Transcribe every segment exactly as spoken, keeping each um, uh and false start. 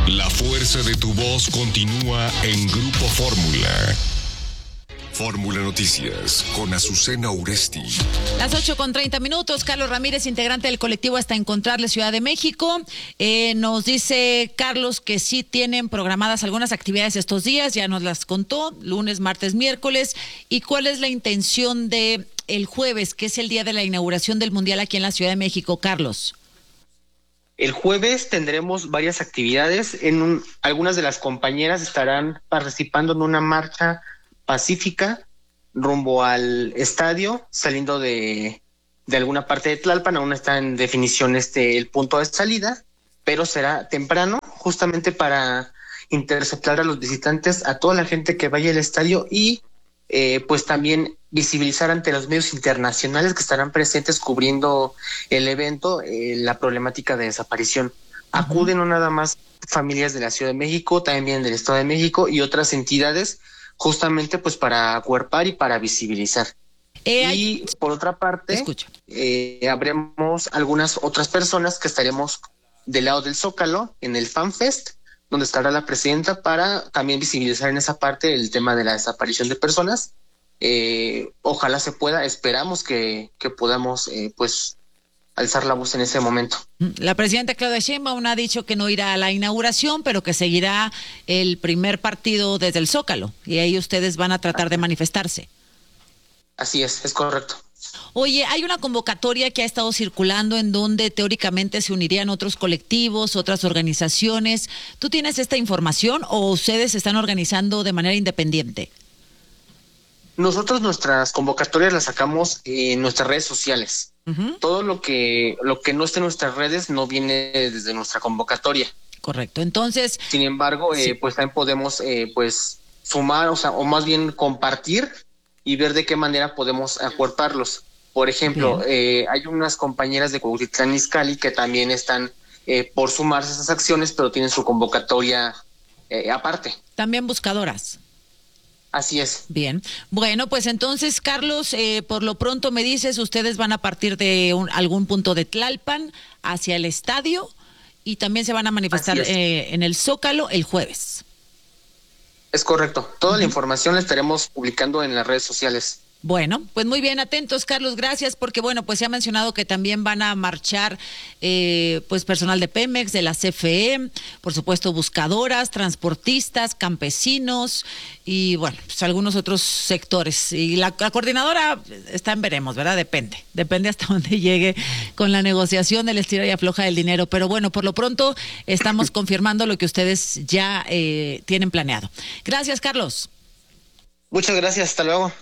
La fuerza de tu voz continúa en Grupo Fórmula. Fórmula Noticias con Azucena Uresti. Las ocho con treinta minutos. Carlos Ramírez, integrante del colectivo Hasta Encontrarle Ciudad de México. Eh, nos dice Carlos que sí tienen programadas algunas actividades estos días, ya nos las contó, lunes, martes, miércoles. ¿Y cuál es la intención de el jueves, que es el día de la inauguración del Mundial aquí en la Ciudad de México, Carlos? El jueves tendremos varias actividades. En un, algunas de las compañeras estarán participando en una marcha pacífica rumbo al estadio, saliendo de, de alguna parte de Tlalpan. Aún está en definición este el punto de salida, pero será temprano, justamente para interceptar a los visitantes, a toda la gente que vaya al estadio y eh, pues también visibilizar ante los medios internacionales que estarán presentes cubriendo el evento eh, la problemática de desaparición. Uh-huh. Acuden no nada más familias de la Ciudad de México, también del Estado de México y otras entidades, justamente pues para acuerpar y para visibilizar. Eh, y hay... por otra parte, eh, habremos algunas otras personas que estaremos del lado del Zócalo en el FanFest, donde estará la presidenta para también visibilizar en esa parte el tema de la desaparición de personas. Eh, ojalá se pueda, esperamos que, que podamos eh, pues alzar la voz en ese momento. La presidenta Claudia Sheinbaum ha dicho que no irá a la inauguración, pero que seguirá el primer partido desde el Zócalo, y ahí ustedes van a tratar de manifestarse. Así es, es correcto. Oye, hay una convocatoria que ha estado circulando en donde teóricamente se unirían otros colectivos, otras organizaciones. ¿Tú tienes esta información o ustedes se están organizando de manera independiente? Nosotros nuestras convocatorias las sacamos en nuestras redes sociales. Uh-huh. Todo lo que lo que no esté en nuestras redes no viene desde nuestra convocatoria. Correcto. Entonces, sin embargo, sí. eh, pues también podemos eh, pues sumar, o sea, o más bien compartir y ver de qué manera podemos acuerparlos. Por ejemplo, eh, hay unas compañeras de Cuautitlán Izcalli que también están eh, por sumarse a esas acciones, pero tienen su convocatoria eh, aparte. También buscadoras. Así es. Bien. Bueno, pues entonces, Carlos, eh, por lo pronto me dices, ustedes van a partir de un, algún punto de Tlalpan hacia el estadio y también se van a manifestar eh, en el Zócalo el jueves. Es correcto. Toda uh-huh. la información la estaremos publicando en las redes sociales. Bueno, pues muy bien, atentos, Carlos, gracias, porque bueno, pues se ha mencionado que también van a marchar eh, pues personal de Pemex, de la C F E, por supuesto buscadoras, transportistas, campesinos y bueno, pues algunos otros sectores. Y la, la coordinadora está en veremos, ¿verdad? Depende, depende hasta dónde llegue con la negociación del estira y afloja del dinero, pero bueno, por lo pronto estamos confirmando lo que ustedes ya eh, tienen planeado. Gracias, Carlos. Muchas gracias, hasta luego.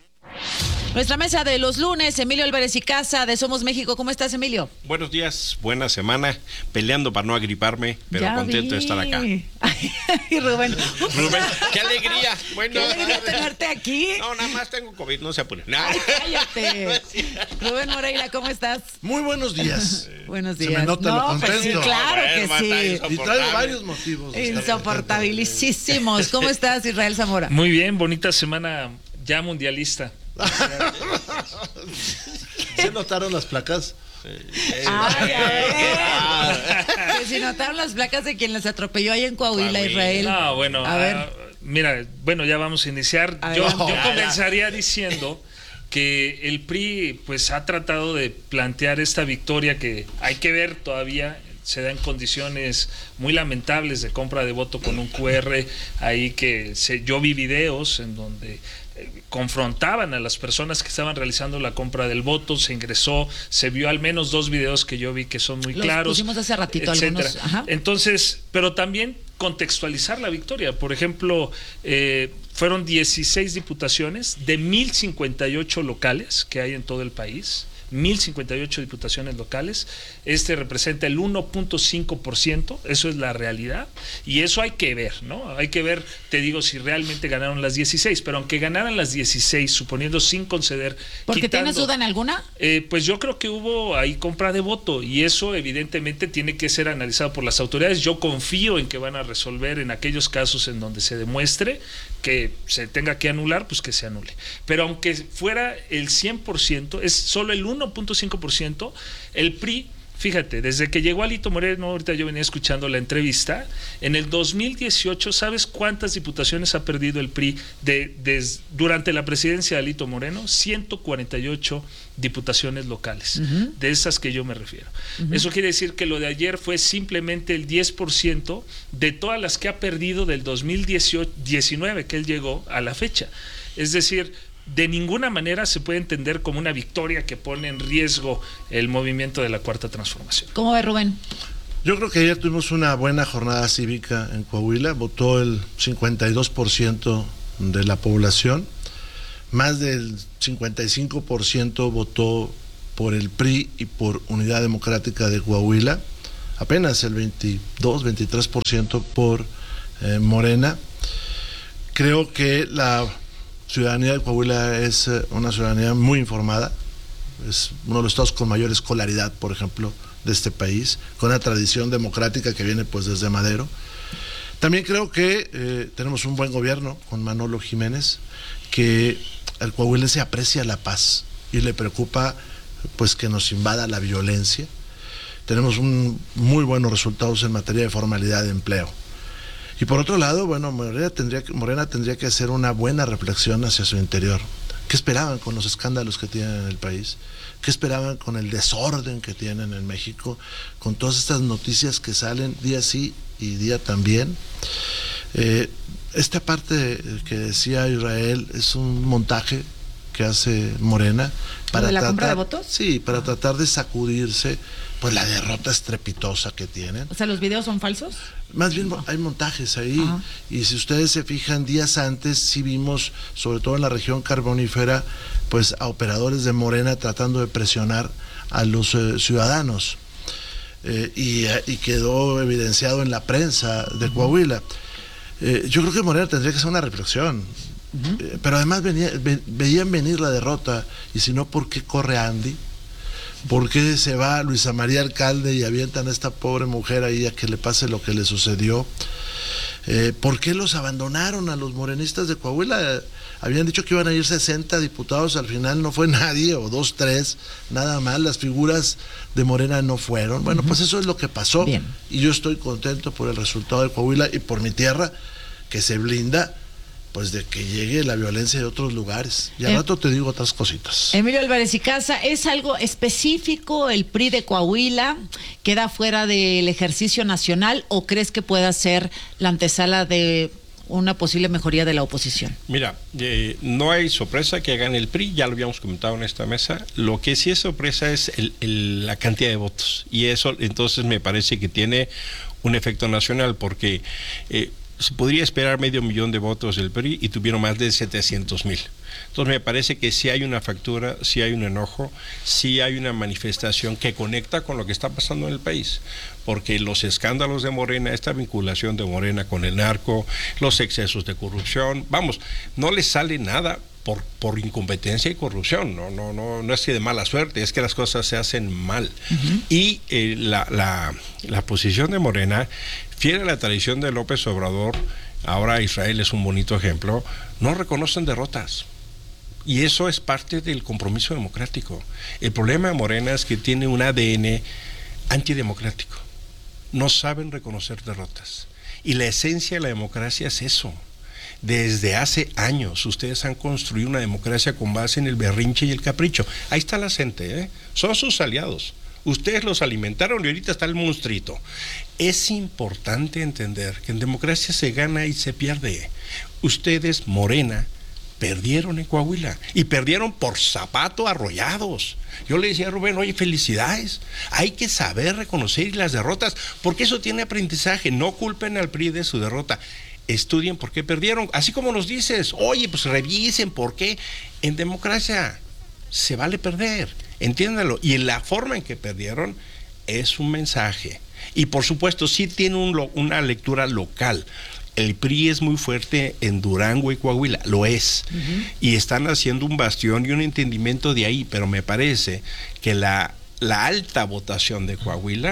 Nuestra mesa de los lunes, Emilio Álvarez y Casa de Somos México. ¿Cómo estás, Emilio? Buenos días, buena semana, peleando para no agriparme, pero ya contento vi. de estar acá. Y Rubén. Rubén, qué alegría. Bueno, qué alegría tenerte aquí. No, nada más tengo COVID, no se apuren. No. Ay, cállate. Rubén Moreira, ¿cómo estás? Muy buenos días. Buenos días. Se me nota no, lo contento. Pues sí, claro no, que sí. Y traigo varios motivos. Insoportabilísimos. ¿Cómo estás, Israel Zamora? Muy bien, bonita semana ya mundialista. ¿Se notaron las placas? Ay, a ver. Que si notaron las placas de quien les atropelló ahí en Coahuila, Coahuila. Israel. No, bueno, a ver. Uh, mira, bueno, ya vamos a iniciar. A yo, yo comenzaría diciendo que el P R I pues ha tratado de plantear esta victoria que hay que ver todavía. Se da en condiciones muy lamentables de compra de voto con un Q R ahí que se, yo vi videos en donde eh, confrontaban a las personas que estaban realizando la compra del voto, se ingresó, se vio al menos dos videos que yo vi que son muy Los claros. Pusimos hace ratito algunos. Ajá. Entonces, pero también contextualizar la victoria. Por ejemplo, eh, fueron dieciséis diputaciones de mil cincuenta y ocho locales que hay en todo el país. mil cincuenta y ocho diputaciones locales, este representa el uno punto cinco por ciento, eso es la realidad, y eso hay que ver, ¿no? Hay que ver, te digo, si realmente ganaron las dieciséis, pero aunque ganaran las dieciséis, suponiendo sin conceder... ¿Porque quitando, tienes duda en alguna? Eh, pues yo creo que hubo ahí compra de voto, y eso evidentemente tiene que ser analizado por las autoridades. Yo confío en que van a resolver en aquellos casos en donde se demuestre que se tenga que anular, pues que se anule. Pero aunque fuera el cien por ciento, es solo el uno punto cinco por ciento, el P R I Fíjate, desde que llegó Alito Moreno, ahorita yo venía escuchando la entrevista, en el dos mil dieciocho, ¿sabes cuántas diputaciones ha perdido el P R I de, de, durante la presidencia de Alito Moreno? ciento cuarenta y ocho diputaciones locales, uh-huh. de esas que yo me refiero. Uh-huh. Eso quiere decir que lo de ayer fue simplemente el diez por ciento de todas las que ha perdido del dos mil diecinueve que él llegó a la fecha. Es decir, de ninguna manera se puede entender como una victoria que pone en riesgo el movimiento de la Cuarta Transformación. ¿Cómo ve, Rubén? Yo creo que ayer tuvimos una buena jornada cívica en Coahuila, votó el cincuenta y dos por ciento de la población, más del cincuenta y cinco por ciento votó por el P R I y por Unidad Democrática de Coahuila, apenas el veintidós, veintitrés por ciento por eh, Morena. Creo que la ciudadanía de Coahuila es una ciudadanía muy informada, es uno de los estados con mayor escolaridad, por ejemplo, de este país, con una tradición democrática que viene pues desde Madero. También creo que eh, tenemos un buen gobierno con Manolo Jiménez, que al coahuilense aprecia la paz y le preocupa pues que nos invada la violencia. Tenemos un, muy buenos resultados en materia de formalidad de empleo. Y por otro lado, bueno, Morena tendría, que, Morena tendría que hacer una buena reflexión hacia su interior. ¿Qué esperaban con los escándalos que tienen en el país? ¿Qué esperaban con el desorden que tienen en México? Con todas estas noticias que salen día sí y día también. Eh, esta parte que decía Israel es un montaje que hace Morena para ¿de la tratar, compra de votos? Sí, para ah. tratar de sacudirse pues la derrota estrepitosa que tienen. O sea, ¿los videos son falsos? Más bien hay montajes ahí. Ajá. Y si ustedes se fijan, días antes sí vimos, sobre todo en la región carbonífera, pues a operadores de Morena tratando de presionar a los eh, ciudadanos. Eh, y, y quedó evidenciado en la prensa de Coahuila. Eh, yo creo que Morena tendría que hacer una reflexión. Uh-huh. Eh, pero además venía, ve, veían venir la derrota, y si no, ¿por qué corre Andy? ¿Por qué se va Luisa María Alcalde y avientan a esta pobre mujer ahí a que le pase lo que le sucedió? Eh, ¿Por qué los abandonaron a los morenistas de Coahuila? Habían dicho que iban a ir sesenta diputados, al final no fue nadie, o dos, tres, nada más, las figuras de Morena no fueron. Bueno, uh-huh. pues eso es lo que pasó. Bien. Y yo estoy contento por el resultado de Coahuila y por mi tierra, que se blinda pues de que llegue la violencia de otros lugares. Y al eh, rato te digo otras cositas. Emilio Álvarez y Casa, ¿es algo específico el P R I de Coahuila? ¿Queda fuera del ejercicio nacional o crees que pueda ser la antesala de una posible mejoría de la oposición? Mira, eh, no hay sorpresa que gane el P R I, ya lo habíamos comentado en esta mesa. Lo que sí es sorpresa es el, el, la cantidad de votos. Y eso entonces me parece que tiene un efecto nacional, porque eh, se podría esperar medio millón de votos del P R I y tuvieron más de setecientos mil. Entonces me parece que sí hay una factura, sí hay un enojo, sí hay una manifestación que conecta con lo que está pasando en el país, porque los escándalos de Morena, esta vinculación de Morena con el narco, los excesos de corrupción, vamos, no les sale nada por, por incompetencia y corrupción, no, no, no, no es que de mala suerte, es que las cosas se hacen mal. Uh-huh. Y eh, la, la, la posición de Morena, fiel a la tradición de López Obrador, ahora Israel es un bonito ejemplo, no reconocen derrotas. Y eso es parte del compromiso democrático. El problema de Morena es que tiene un A D N antidemocrático. No saben reconocer derrotas. Y la esencia de la democracia es eso. Desde hace años ustedes han construido una democracia con base en el berrinche y el capricho. Ahí está la gente, ¿eh? Son sus aliados. Ustedes los alimentaron y ahorita está el monstruito. Es importante entender que en democracia se gana y se pierde. Ustedes, Morena, perdieron en Coahuila y perdieron por zapato arrollados. Yo le decía a Rubén, oye, felicidades, hay que saber reconocer las derrotas, porque eso tiene aprendizaje. No culpen al P R I de su derrota, estudien por qué perdieron, así como nos dices, oye, pues revisen por qué. En democracia se vale perder, entiéndalo, y en la forma en que perdieron es un mensaje, y por supuesto sí tiene un, una lectura local. El P R I es muy fuerte en Durango y Coahuila, lo es, uh-huh. y están haciendo un bastión y un entendimiento de ahí, pero me parece que la, la alta votación de Coahuila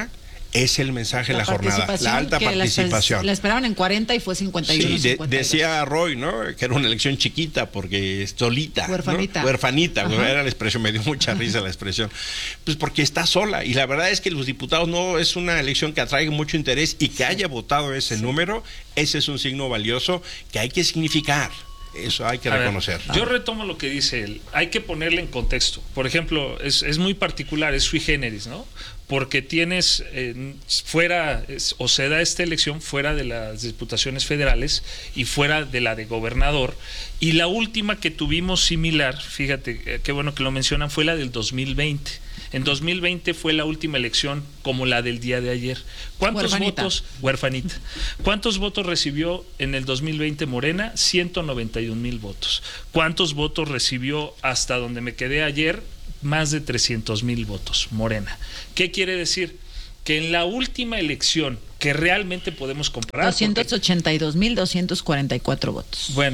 Es el mensaje de la, la jornada, la alta que participación. La, la esperaban en cuarenta y fue cincuenta y uno. Sí, de, decía Roy, ¿no? Que era una elección chiquita porque es solita. Huerfanita. ¿no? Huerfanita, Ajá. era la expresión, me dio mucha risa la expresión. Pues porque está sola y la verdad es que los diputados no es una elección que atraiga mucho interés y que haya votado ese sí. número, ese es un signo valioso que hay que significar. Eso hay que A reconocer. Ver, yo retomo lo que dice él. Hay que ponerle en contexto. Por ejemplo, es, es muy particular, es sui generis, ¿no? Porque tienes eh, fuera, es, o se da esta elección fuera de las diputaciones federales y fuera de la de gobernador. Y la última que tuvimos similar, fíjate, eh, qué bueno que lo mencionan, fue la del dos mil veinte. En dos mil veinte fue la última elección como la del día de ayer. ¿Cuántos huerfanita. votos? Huerfanita. ¿Cuántos votos recibió en el dos mil veinte Morena? ciento noventa y un mil votos. ¿Cuántos votos recibió hasta donde me quedé ayer? Más de trescientos mil votos, Morena. ¿Qué quiere decir? Que en la última elección que realmente podemos comparar... doscientos ochenta y dos mil doscientos cuarenta y cuatro votos. Bueno,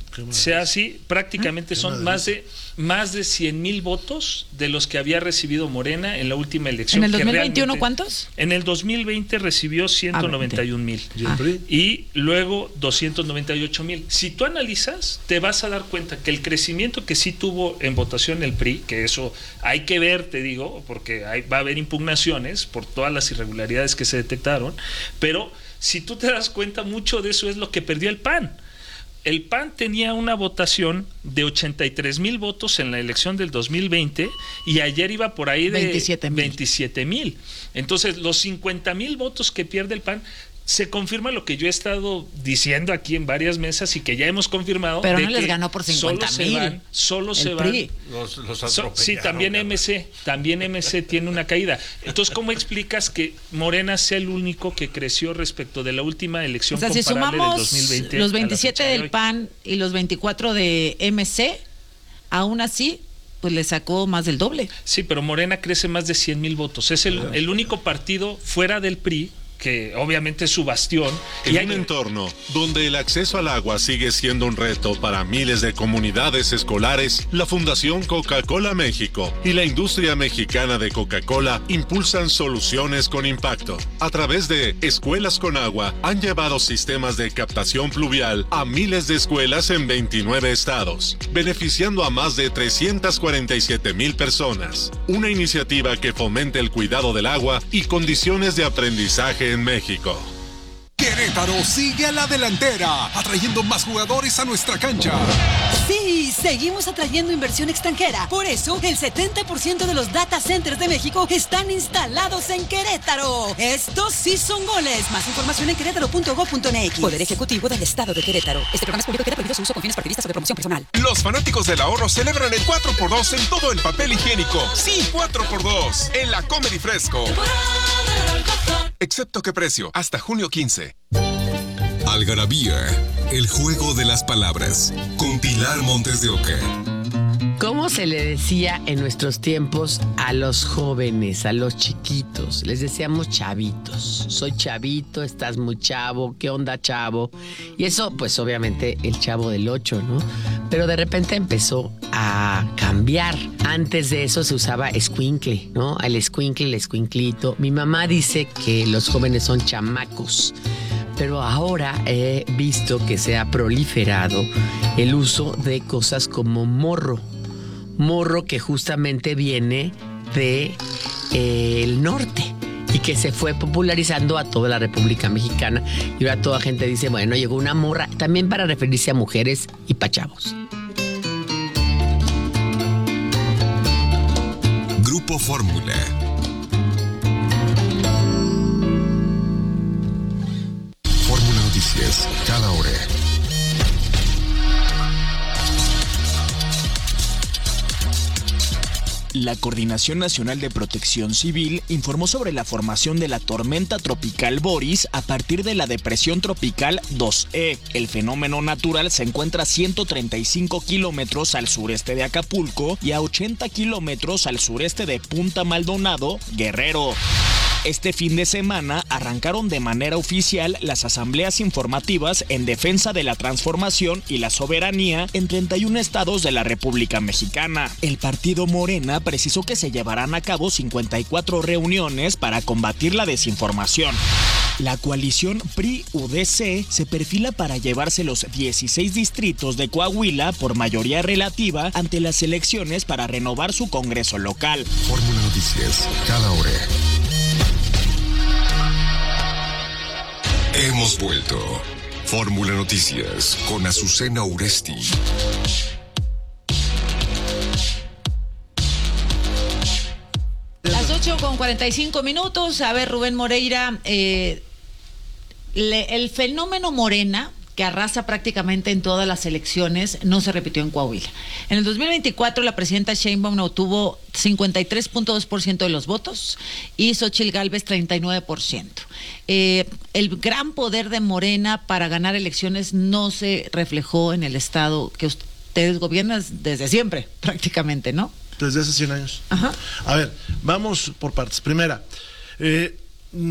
sea así, prácticamente son más de más de cien mil votos de los que había recibido Morena en la última elección. ¿En el dos mil veintiuno cuántos? En el dos mil veinte recibió ciento noventa y un mil ah. y luego doscientos noventa y ocho mil. Si tú analizas, te vas a dar cuenta que el crecimiento que sí tuvo en votación el P R I, que eso hay que ver, te digo, porque hay, va a haber impugnaciones por todas las irregularidades que se detectaron, pero si tú te das cuenta, mucho de eso es lo que perdió el P A N. El P A N tenía una votación de ochenta y tres mil votos en la elección del dos mil veinte y ayer iba por ahí de veintisiete mil. Entonces, los cincuenta mil votos que pierde el P A N, se confirma lo que yo he estado diciendo aquí en varias mesas y que ya hemos confirmado. Pero de no les ganó por cincuenta mil. Solo se van. Solo se van. Los, los so, sí, también M C. También M C tiene una caída. Entonces, ¿cómo explicas que Morena sea el único que creció respecto de la última elección? O sea, comparable si sumamos del dos mil veinte los veintisiete del P A N y los veinticuatro de M C, aún así, pues le sacó más del doble. Sí, pero Morena crece más de cien mil votos. Es el, el único partido fuera del P R I que obviamente es su bastión. En y hay... un entorno donde el acceso al agua sigue siendo un reto para miles de comunidades escolares, la Fundación Coca-Cola México y la industria mexicana de Coca-Cola impulsan soluciones con impacto. A través de Escuelas con Agua, han llevado sistemas de captación pluvial a miles de escuelas en veintinueve estados, beneficiando a más de trescientas cuarenta y siete mil personas. Una iniciativa que fomenta el cuidado del agua y condiciones de aprendizaje en México. Querétaro sigue a la delantera, atrayendo más jugadores a nuestra cancha. Sí, seguimos atrayendo inversión extranjera. Por eso, el setenta por ciento de los data centers de México están instalados en Querétaro. Estos sí son goles. Más información en querétaro punto gob punto m x. Poder Ejecutivo del Estado de Querétaro. Este programa es público y queda prohibido su uso con fines partidistas o de promoción personal. Los fanáticos del ahorro celebran el cuatro por dos en todo el papel higiénico. Sí, cuatro por dos en la Comedy Fresco. Excepto qué precio, hasta junio quince. Algarabía, el juego de las palabras, con Pilar Montes de Oca. ¿Cómo se le decía en nuestros tiempos a los jóvenes, a los chiquitos? Les decíamos chavitos. Soy chavito, estás muy chavo, ¿qué onda, chavo? Y eso, pues obviamente, el Chavo del Ocho, ¿no? Pero de repente empezó a cambiar. Antes de eso se usaba escuincle, ¿no? El escuincle, el escuinclito. Mi mamá dice que los jóvenes son chamacos. Pero ahora he visto que se ha proliferado el uso de cosas como morro. Morro que justamente viene de eh, el norte y que se fue popularizando a toda la República Mexicana. Y ahora toda gente dice, bueno, llegó una morra, también para referirse a mujeres y pa' chavos. Grupo Fórmula. Fórmula Noticias, cada hora. La Coordinación Nacional de Protección Civil informó sobre la formación de la tormenta tropical Boris a partir de la depresión tropical dos E. El fenómeno natural se encuentra a ciento treinta y cinco kilómetros al sureste de Acapulco y a ochenta kilómetros al sureste de Punta Maldonado, Guerrero. Este fin de semana arrancaron de manera oficial las asambleas informativas en defensa de la transformación y la soberanía en treinta y un estados de la República Mexicana. El partido Morena precisó que se llevarán a cabo cincuenta y cuatro reuniones para combatir la desinformación. La coalición P R I-U D C se perfila para llevarse los dieciséis distritos de Coahuila por mayoría relativa ante las elecciones para renovar su Congreso local. Fórmula Noticias, cada hora. Hemos vuelto. Fórmula Noticias con Azucena Uresti. Las ocho con cuarenta y cinco minutos. A ver, Rubén Moreira, eh, le, el fenómeno Morena, que arrasa prácticamente en todas las elecciones, no se repitió en Coahuila. En el dos mil veinticuatro la presidenta Sheinbaum obtuvo cincuenta y tres punto dos por ciento de los votos y Xóchitl Gálvez treinta y nueve por ciento. Eh, el gran poder de Morena para ganar elecciones no se reflejó en el estado que ustedes gobiernan desde siempre, prácticamente, ¿no? Desde hace cien años. Ajá. A ver, vamos por partes. Primera, eh,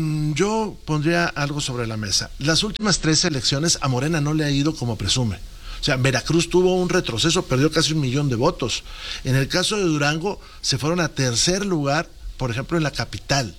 yo pondría algo sobre la mesa. Las últimas tres elecciones a Morena no le ha ido como presume. O sea, Veracruz tuvo un retroceso, perdió casi un millón de votos. En el caso de Durango, se fueron a tercer lugar, por ejemplo, en la capital.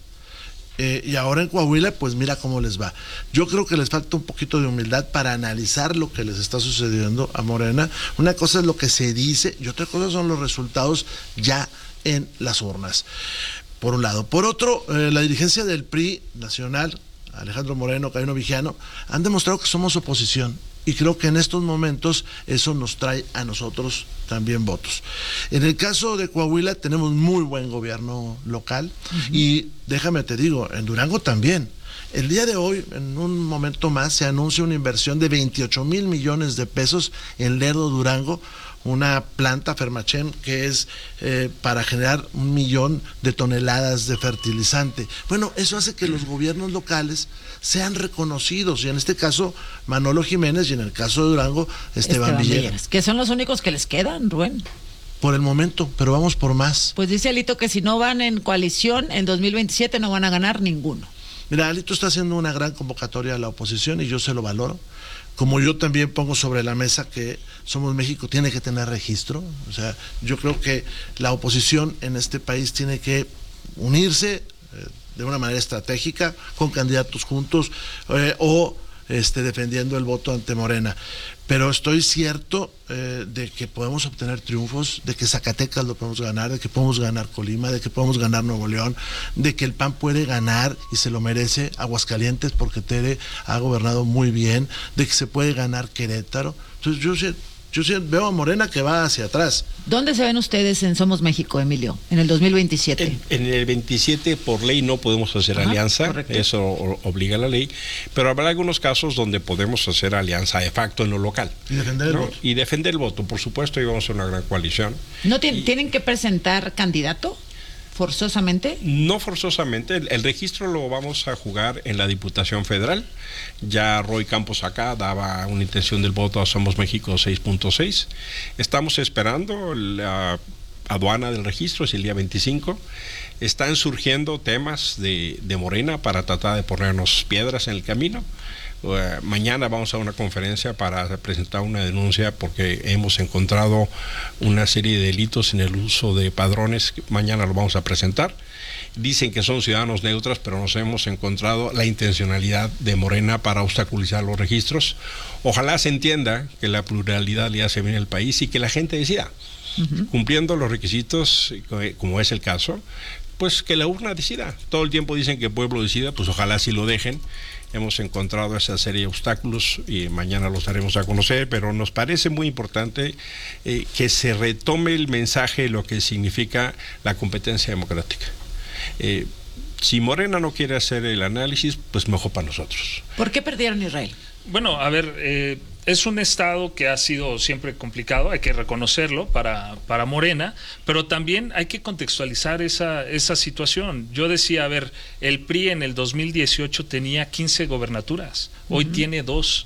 Eh, y ahora en Coahuila, pues mira cómo les va. Yo creo que les falta un poquito de humildad para analizar lo que les está sucediendo a Morena. Una cosa es lo que se dice y otra cosa son los resultados ya en las urnas. Por un lado. Por otro, eh, la dirigencia del P R I nacional, Alejandro Moreno, Caíno Viggiano, han demostrado que somos oposición. Y creo que en estos momentos eso nos trae a nosotros también votos. En el caso de Coahuila tenemos muy buen gobierno local. Uh-huh. Y déjame te digo, en Durango también. El día de hoy, en un momento más, se anuncia una inversión de veintiocho mil millones de pesos en Lerdo, Durango, una planta Fermachem que es eh, para generar un millón de toneladas de fertilizante. Bueno, eso hace que los gobiernos locales sean reconocidos, y en este caso Manolo Jiménez, y en el caso de Durango Esteban, Esteban Villegas. Villegas. Que son los únicos que les quedan, Rubén. Por el momento, pero vamos por más. Pues dice Alito que si no van en coalición en dos mil veintisiete no van a ganar ninguno. Mira, Alito está haciendo una gran convocatoria a la oposición y yo se lo valoro. Como yo también pongo sobre la mesa que Somos México tiene que tener registro. O sea, yo creo que la oposición en este país tiene que unirse eh, de una manera estratégica, con candidatos juntos eh, o este, defendiendo el voto ante Morena. Pero estoy cierto eh, de que podemos obtener triunfos, de que Zacatecas lo podemos ganar, de que podemos ganar Colima, de que podemos ganar Nuevo León, de que el P A N puede ganar y se lo merece Aguascalientes porque Tere ha gobernado muy bien, de que se puede ganar Querétaro. Entonces yo sé. Yo sí veo a Morena que va hacia atrás. ¿Dónde se ven ustedes en Somos México, Emilio, en el dos mil veintisiete? En, en el veintisiete, por ley, no podemos hacer Ajá, alianza, correcto. Eso o, obliga la ley, pero habrá algunos casos donde podemos hacer alianza de facto en lo local. Y defender el ¿no? voto. Y defender el voto, por supuesto, y vamos a hacer una gran coalición. ¿No t- y, tienen que presentar candidato? ¿Forzosamente? No forzosamente, el, el registro lo vamos a jugar en la Diputación Federal. Ya Roy Campos acá daba una intención del voto a Somos México seis punto seis. Estamos esperando la aduana del registro, es el día veinticinco. Están surgiendo temas de, de Morena para tratar de ponernos piedras en el camino. Uh, mañana vamos a una conferencia para presentar una denuncia porque hemos encontrado una serie de delitos en el uso de padrones. Mañana lo vamos a presentar. Dicen que son ciudadanos neutros, pero nos hemos encontrado la intencionalidad de Morena para obstaculizar los registros. Ojalá se entienda que la pluralidad le hace bien al país y que la gente decida, uh-huh. cumpliendo los requisitos, como es el caso, pues que la urna decida. Todo el tiempo dicen que el pueblo decida, pues ojalá sí lo dejen. Hemos encontrado esa serie de obstáculos y mañana los daremos a conocer, pero nos parece muy importante eh, que se retome el mensaje de lo que significa la competencia democrática. Eh, si Morena no quiere hacer el análisis, pues mejor para nosotros. ¿Por qué perdieron Israel? Bueno, a ver, eh, es un estado que ha sido siempre complicado, hay que reconocerlo para, para Morena, pero también hay que contextualizar esa, esa situación. Yo decía, a ver, el P R I en el dos mil dieciocho tenía quince gobernaturas, hoy uh-huh. tiene dos.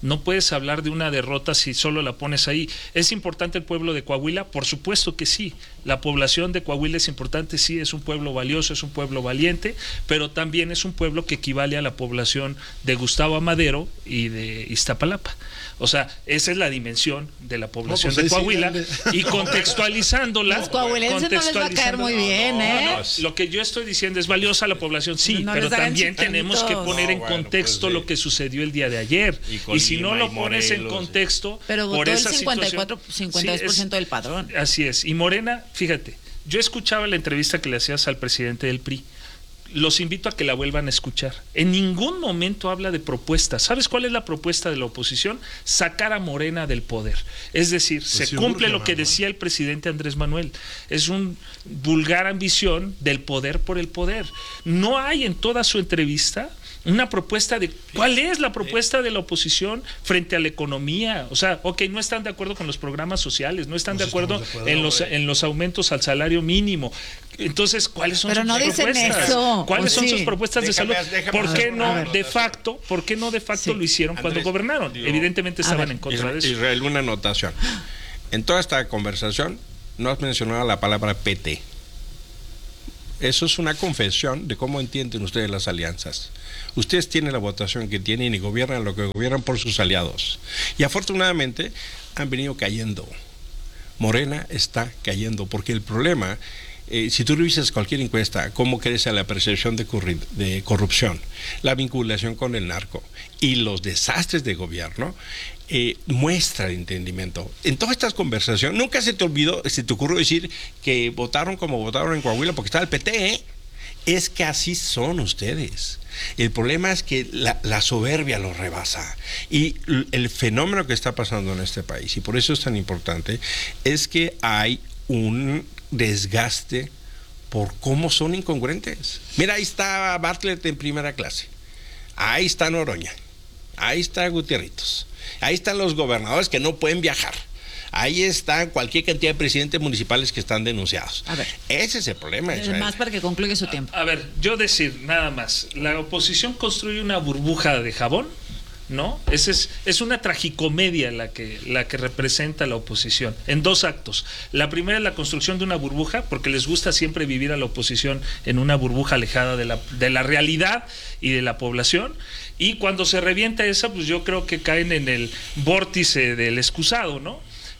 No puedes hablar de una derrota si solo la pones ahí. ¿Es importante el pueblo de Coahuila? Por supuesto que sí. La población de Coahuila es importante, sí, es un pueblo valioso, es un pueblo valiente, pero también es un pueblo que equivale a la población de Gustavo Amadero y de Iztapalapa. O sea, esa es la dimensión de la población no, pues de Coahuila, sí, y contextualizándola. Los coahuilenses no les va a caer muy bien, no, ¿eh? No, no, lo que yo estoy diciendo es valiosa la población, sí, no pero también tenemos que poner no, en bueno, contexto pues, sí. lo que sucedió el día de ayer. Y, y si no lo pones Morelos, en contexto, pero votó por esa el cincuenta y cuatro, cincuenta y dos por ciento sí, del padrón. Así es. Y Morena, fíjate, yo escuchaba la entrevista que le hacías al presidente del P R I. Los invito a que la vuelvan a escuchar. En ningún momento habla de propuestas. ¿Sabes cuál es la propuesta de la oposición? Sacar a Morena del poder. Es decir, pues se sí, cumple lo que decía el presidente Andrés Manuel. Es una vulgar ambición del poder por el poder. No hay en toda su entrevista una propuesta de cuál es la propuesta de la oposición frente a la economía. O sea, ok, no están de acuerdo con los programas sociales, no están pues de, acuerdo de acuerdo en los en los aumentos al salario mínimo. Entonces, ¿cuáles son Pero sus no propuestas? Dicen eso. ¿Cuáles son sí. sus propuestas déjame, de salud? Déjame, ¿Por qué no de facto, por qué no de facto sí. lo hicieron Andrés, cuando gobernaron? Digo, Evidentemente estaban en contra Israel, de eso. Israel, una anotación. En toda esta conversación no has mencionado la palabra P T. Eso es una confesión de cómo entienden ustedes las alianzas. Ustedes tienen la votación que tienen y gobiernan lo que gobiernan por sus aliados. Y afortunadamente han venido cayendo. Morena está cayendo, porque el problema, eh, si tú revisas cualquier encuesta, cómo crece la percepción de, de corrupción, la vinculación con el narco y los desastres de gobierno, eh, muestra el entendimiento. En todas estas conversaciones, nunca se te olvidó, se te ocurrió decir que votaron como votaron en Coahuila porque estaba el P T, ¿eh? Es que así son ustedes. El problema es que la, la soberbia los rebasa. Y el fenómeno que está pasando en este país, y por eso es tan importante, es que hay un desgaste por cómo son incongruentes. Mira, ahí está Bartlett en primera clase. Ahí está Noroña. Ahí está Gutierritos. Ahí están los gobernadores que no pueden viajar. Ahí está cualquier cantidad de presidentes municipales que están denunciados. A ver, ese es el problema. Es más para que concluya su tiempo. A, a ver, yo decir nada más. La oposición construye una burbuja de jabón, ¿no? Ese es, es una tragicomedia la que, la que representa la oposición, en dos actos. La primera es la construcción de una burbuja, porque les gusta siempre vivir a la oposición en una burbuja alejada de la, de la realidad y de la población. Y cuando se revienta esa, pues yo creo que caen en el vórtice del excusado, ¿no?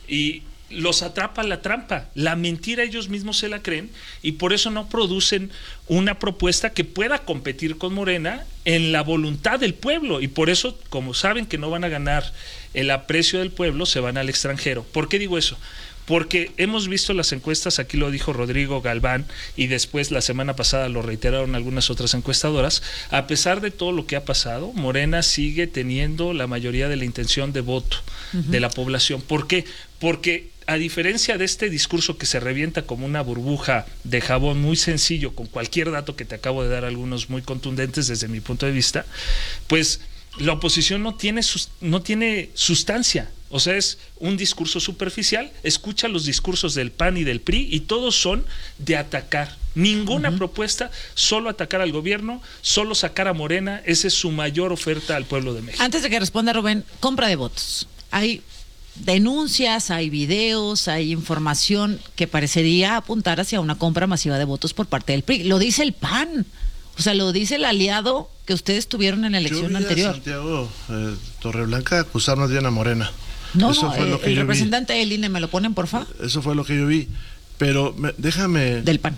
Y los atrapa la trampa, la mentira ellos mismos se la creen y por eso no producen una propuesta que pueda competir con Morena en la voluntad del pueblo, y por eso, como saben que no van a ganar el aprecio del pueblo, se van al extranjero. ¿Por qué digo eso? Porque hemos visto las encuestas, aquí lo dijo Rodrigo Galván y después la semana pasada lo reiteraron algunas otras encuestadoras. A pesar de todo lo que ha pasado, Morena sigue teniendo la mayoría de la intención de voto uh-huh. de la población. ¿Por qué? Porque a diferencia de este discurso que se revienta como una burbuja de jabón muy sencillo, con cualquier dato que te acabo de dar, algunos muy contundentes desde mi punto de vista, pues la oposición no tiene, sus, no tiene sustancia. O sea, es un discurso superficial. Escucha los discursos del P A N y del P R I y todos son de atacar. Ninguna uh-huh. propuesta, solo atacar al gobierno, solo sacar a Morena. Esa es su mayor oferta al pueblo de México. Antes de que responda Rubén, compra de votos. Hay denuncias, hay videos, hay información que parecería apuntar hacia una compra masiva de votos por parte del P R I. Lo dice el P A N. O sea, lo dice el aliado que ustedes tuvieron en la elección Yo vi anterior. A Santiago eh, Torreblanca acusar más bien a Morena. No, Eso no, fue eh, lo que el yo representante vi. del I N E, ¿me lo ponen, por favor? Eso fue lo que yo vi. Pero me, déjame... Del P A N.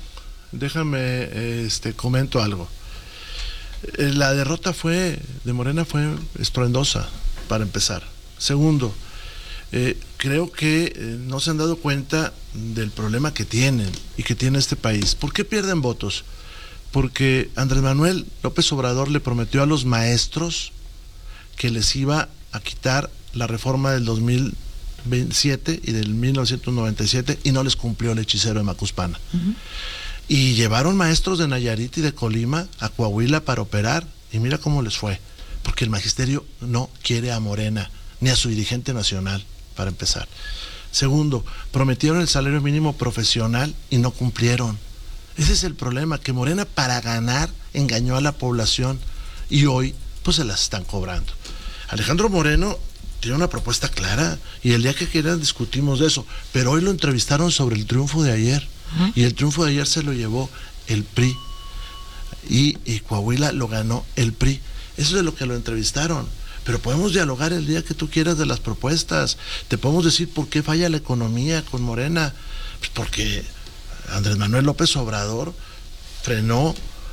Déjame, este, comento algo. Eh, la derrota fue de Morena fue estruendosa, para empezar. Segundo, eh, creo que eh, no se han dado cuenta del problema que tienen y que tiene este país. ¿Por qué pierden votos? Porque Andrés Manuel López Obrador le prometió a los maestros que les iba a quitar la reforma del dos mil siete y del mil novecientos noventa y siete y no les cumplió el hechicero de Macuspana. Uh-huh. Y llevaron maestros de Nayarit y de Colima a Coahuila para operar y mira cómo les fue, porque el magisterio no quiere a Morena ni a su dirigente nacional, para empezar. Segundo, prometieron el salario mínimo profesional y no cumplieron. Ese es el problema, que Morena para ganar engañó a la población y hoy pues se las están cobrando. Alejandro Moreno tiene una propuesta clara y el día que quieran discutimos de eso, pero hoy lo entrevistaron sobre el triunfo de ayer. ¿Ah? Y el triunfo de ayer se lo llevó el P R I y, y Coahuila lo ganó el P R I. Eso es de lo que lo entrevistaron. Pero podemos dialogar el día que tú quieras de las propuestas. Te podemos decir por qué falla la economía con Morena. Pues porque Andrés Manuel López Obrador frenó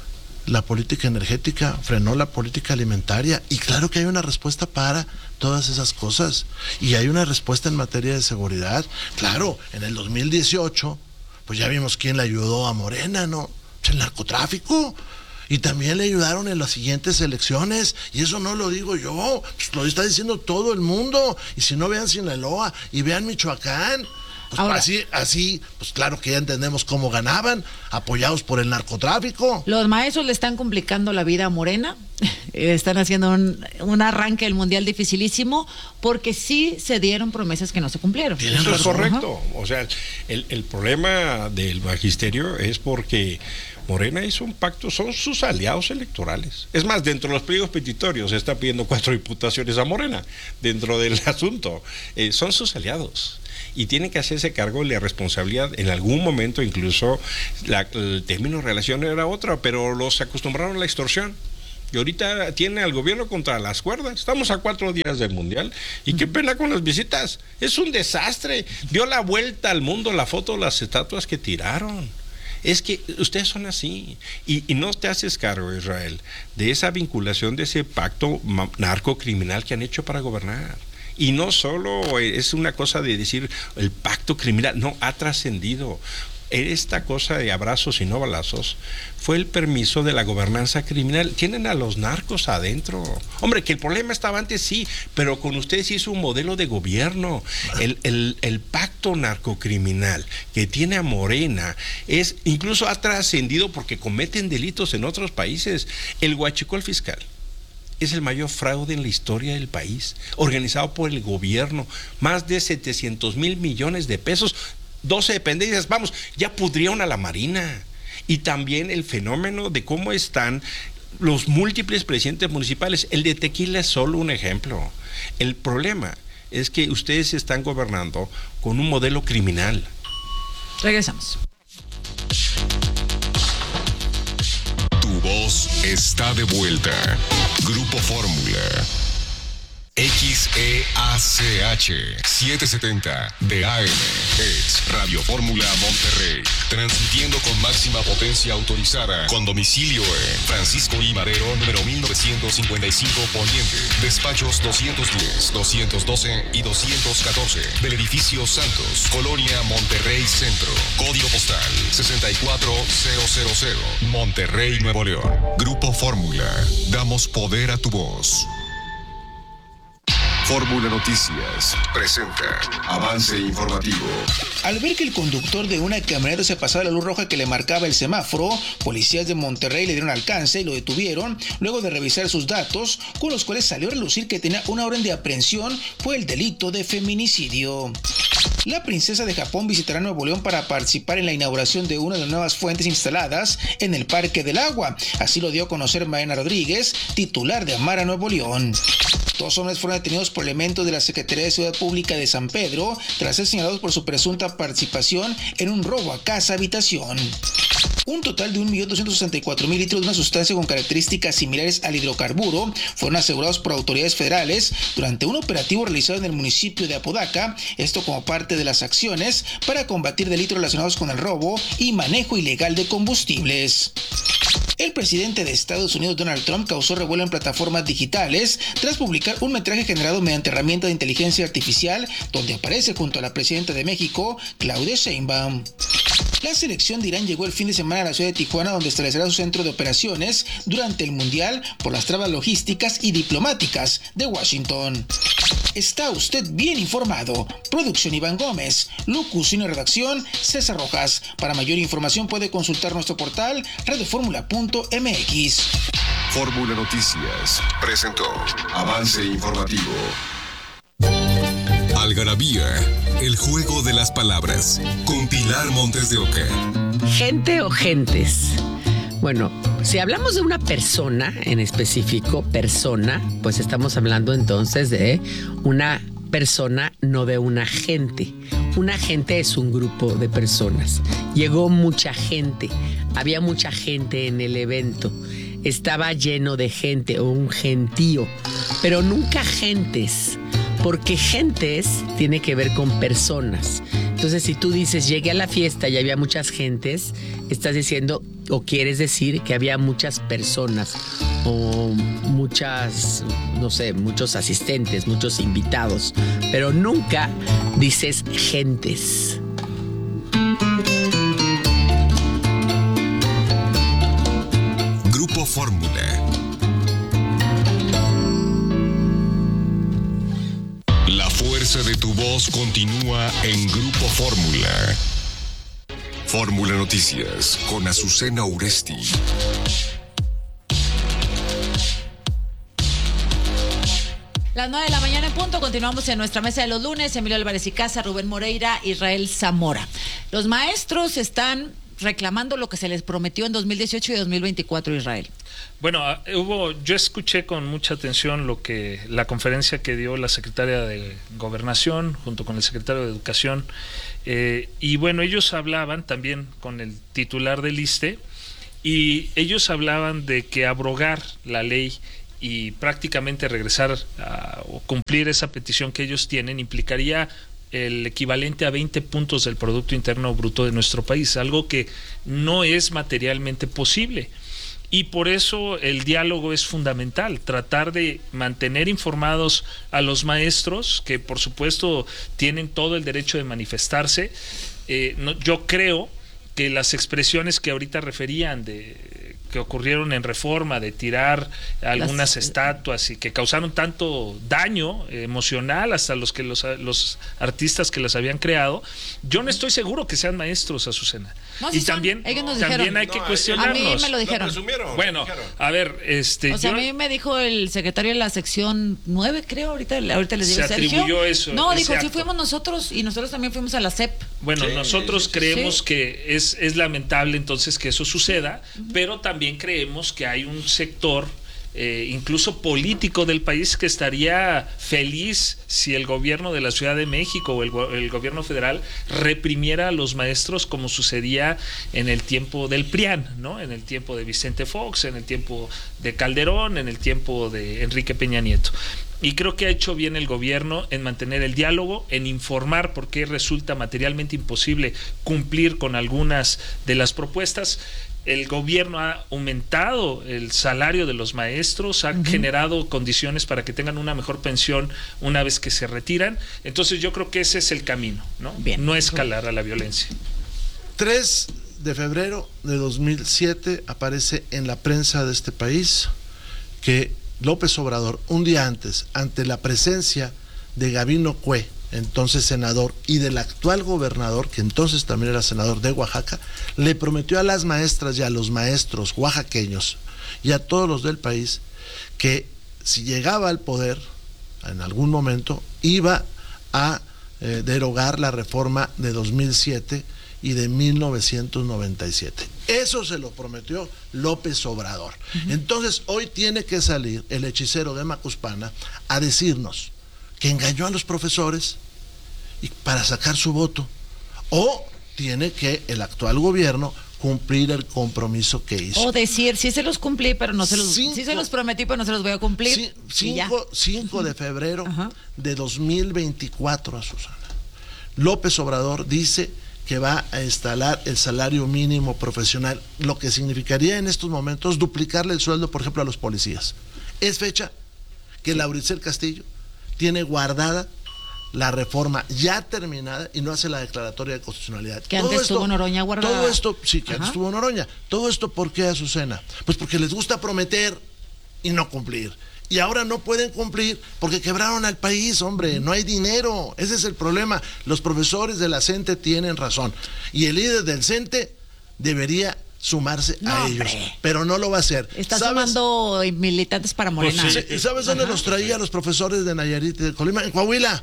la política energética, frenó la política alimentaria, y claro que hay una respuesta para todas esas cosas, y hay una respuesta en materia de seguridad. Claro, en el dos mil dieciocho, pues ya vimos quién le ayudó a Morena, ¿no? El narcotráfico. Y también le ayudaron en las siguientes elecciones, y eso no lo digo yo, pues lo está diciendo todo el mundo. Y si no, vean Sinaloa y vean Michoacán. Pues ahora, así, así, pues claro que ya entendemos cómo ganaban, apoyados por el narcotráfico. Los maestros le están complicando la vida a Morena, están haciendo un, un arranque del mundial dificilísimo, porque sí se dieron promesas que no se cumplieron. Eso es correcto. O sea, el, el problema del magisterio es porque Morena hizo un pacto, son sus aliados electorales. Es más, dentro de los pliegos petitorios se está pidiendo cuatro diputaciones a Morena, dentro del asunto. Eh, son sus aliados. Y tienen que hacerse cargo de la responsabilidad. En algún momento incluso la, el término de relación era otro, pero los acostumbraron a la extorsión. Y ahorita tiene al gobierno contra las cuerdas. Estamos a cuatro días del Mundial. Y qué pena con las visitas. Es un desastre. Dio la vuelta al mundo la foto de las estatuas que tiraron. Es que ustedes son así. Y, y no te haces cargo, Israel, de esa vinculación, de ese pacto narcocriminal que han hecho para gobernar. Y no solo es una cosa de decir el pacto criminal, no, ha trascendido. Esta cosa de abrazos y no balazos fue el permiso de la gobernanza criminal. Tienen a los narcos adentro. Hombre, que el problema estaba antes, sí, pero con ustedes hizo un modelo de gobierno. El, el, el pacto narcocriminal que tiene a Morena es, incluso ha trascendido porque cometen delitos en otros países. El huachicol fiscal es el mayor fraude en la historia del país, organizado por el gobierno, más de setecientos mil millones de pesos, doce dependencias, vamos, ya pudrieron a la Marina. Y también el fenómeno de cómo están los múltiples presidentes municipales. El de Tequila es solo un ejemplo. El problema es que ustedes están gobernando con un modelo criminal. Regresamos. Tu voz está de vuelta. Grupo Fórmula. X E A C H setecientos setenta de A M es Radio Fórmula Monterrey, transmitiendo con máxima potencia autorizada, con domicilio en Francisco I. Madero, número mil novecientos cincuenta y cinco Poniente, despachos doscientos diez, doscientos doce y doscientos catorce, del edificio Santos, Colonia Monterrey Centro, código postal sesenta y cuatro mil, Monterrey, Nuevo León. Grupo Fórmula, damos poder a tu voz. Fórmula Noticias presenta avance informativo. Al ver que el conductor de una camioneta se pasaba la luz roja que le marcaba el semáforo, policías de Monterrey le dieron alcance y lo detuvieron luego de revisar sus datos, con los cuales salió a relucir que tenía una orden de aprehensión por el delito de feminicidio. La princesa de Japón visitará Nuevo León para participar en la inauguración de una de las nuevas fuentes instaladas en el Parque del Agua. Así lo dio a conocer Mariana Rodríguez, titular de Amara Nuevo León. Dos hombres fueron detenidos por elementos de la Secretaría de Seguridad Pública de San Pedro tras ser señalados por su presunta participación en un robo a casa-habitación. Un total de un millón doscientos sesenta y cuatro mil litros de una sustancia con características similares al hidrocarburo fueron asegurados por autoridades federales durante un operativo realizado en el municipio de Apodaca, esto como parte de las acciones para combatir delitos relacionados con el robo y manejo ilegal de combustibles. El presidente de Estados Unidos, Donald Trump, causó revuelo en plataformas digitales tras publicar un metraje generado mediante herramienta de inteligencia artificial donde aparece junto a la presidenta de México, Claudia Sheinbaum. La selección de Irán llegó el fin de semana a la ciudad de Tijuana, donde establecerá su centro de operaciones durante el Mundial por las trabas logísticas y diplomáticas de Washington. Está usted bien informado. Producción Iván Gómez, locución y redacción César Rojas. Para mayor información puede consultar nuestro portal radio fórmula punto m x. Fórmula Noticias presentó avance informativo. Algarabía, el juego de las palabras, con Pilar Montes de Oca. ¿Gente o gentes? Bueno, Si hablamos de una persona en específico, persona, pues estamos hablando entonces de una persona, no de una gente. Una gente es un grupo de personas. Llegó mucha gente, había mucha gente en el evento. Estaba lleno de gente o un gentío, pero nunca gentes, porque gentes tiene que ver con personas. Entonces, si tú dices, llegué a la fiesta y había muchas gentes, estás diciendo o quieres decir que había muchas personas o muchas, no sé, muchos asistentes, muchos invitados, pero nunca dices gentes. Grupo Fórmula. La fuerza de tu voz continúa en Grupo Fórmula. Fórmula Noticias con Azucena Uresti. Las nueve de la mañana en punto, continuamos en nuestra mesa de los lunes. Emilio Álvarez y Casa, Rubén Moreira, Israel Zamora. Los maestros están reclamando lo que se les prometió en dos mil dieciocho y dos mil veinticuatro, Israel. Bueno, hubo, yo escuché con mucha atención lo que la conferencia que dio la secretaria de Gobernación junto con el secretario de Educación, eh, y bueno, ellos hablaban también con el titular del ISSSTE, y ellos hablaban de que abrogar la ley y prácticamente regresar a, o cumplir esa petición que ellos tienen implicaría el equivalente a veinte puntos del Producto Interno Bruto de nuestro país, algo que no es materialmente posible. Y por eso el diálogo es fundamental, tratar de mantener informados a los maestros, que por supuesto tienen todo el derecho de manifestarse. Eh, no, yo creo que las expresiones que ahorita referían de que ocurrieron en Reforma, de tirar algunas las, estatuas y que causaron tanto daño emocional hasta los que los, los artistas que las habían creado, yo no estoy seguro que sean maestros, Azucena. No, y si también, son, también hay que no, cuestionarnos. A mí me lo dijeron. Lo bueno, a ver, este... O sea, yo, a mí me dijo el secretario de la sección nueve, creo, ahorita, ahorita les digo, se Sergio. Atribuyó eso, no, dijo, acto. sí fuimos nosotros y nosotros también fuimos a la S E P. Bueno, sí, nosotros sí, creemos sí. que es, es lamentable entonces que eso suceda, uh-huh. pero también creemos que hay un sector Eh, incluso político del país que estaría feliz si el gobierno de la Ciudad de México o el, el gobierno federal reprimiera a los maestros como sucedía en el tiempo del PRIAN, ¿no? En el tiempo de Vicente Fox, en el tiempo de Calderón, en el tiempo de Enrique Peña Nieto. Y creo que ha hecho bien el gobierno en mantener el diálogo, en informar por qué resulta materialmente imposible cumplir con algunas de las propuestas. El gobierno ha aumentado el salario de los maestros, ha uh-huh. generado condiciones para que tengan una mejor pensión una vez que se retiran. Entonces yo creo que ese es el camino, ¿no? Bien. No escalar a la violencia. tres de febrero de dos mil siete aparece en la prensa de este país que López Obrador, un día antes, ante la presencia de Gabino Cue, entonces senador, y del actual gobernador, que entonces también era senador de Oaxaca, le prometió a las maestras y a los maestros oaxaqueños y a todos los del país que si llegaba al poder en algún momento iba a eh, derogar la reforma de dos mil siete y de mil novecientos noventa y siete. Eso se lo prometió López Obrador. Uh-huh. Entonces hoy tiene que salir el hechicero de Macuspana a decirnos que engañó a los profesores y para sacar su voto, o tiene que el actual gobierno cumplir el compromiso que hizo. O decir, sí se los cumplí, pero no se los, cinco, sí se los prometí, pero no se los voy a cumplir. cinco de febrero uh-huh. de dos mil veinticuatro, a Susana. López Obrador dice que va a instalar el salario mínimo profesional, lo que significaría en estos momentos duplicarle el sueldo, por ejemplo, a los policías. Es fecha que Lauricel Castillo tiene guardada la reforma ya terminada y no hace la declaratoria de constitucionalidad. Que antes estuvo Noroña guardada. Todo esto, sí, que Ajá. antes estuvo Noroña. Todo esto, ¿por qué, Azucena? Pues porque les gusta prometer y no cumplir. Y ahora no pueden cumplir porque quebraron al país, hombre, no hay dinero. Ese es el problema. Los profesores de la CENTE tienen razón. Y el líder del CENTE debería sumarse no, a ellos, hombre. Pero no lo va a hacer. Está sumando militantes para Morena. Pues sí, ¿sabes Ajá. dónde los traía los profesores de Nayarit y de Colima? En Coahuila.